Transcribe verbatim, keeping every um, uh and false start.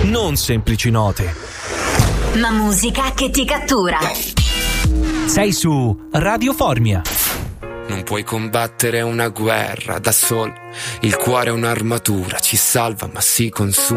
non semplici note. Ma musica che ti cattura. Sei su Radio Formia. Non puoi combattere una guerra da solo. Il cuore è un'armatura, ci salva ma si consuma.